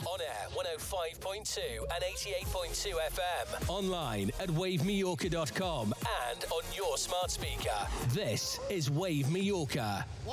On air 105.2 and 88.2 FM. Online at wavemallorca.com and on your smart speaker. This is Wave Mallorca.